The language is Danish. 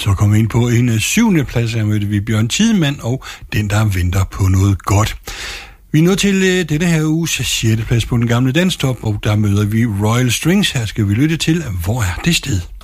Så kom vi ind på en 7. plads, her mødte vi Bjørn Tidemand og Den, der venter på noget godt. Vi er nået til denne her uges 6. plads på den gamle danstop, og der møder vi Royal Strings. Her skal vi lytte til Hvor er det sted?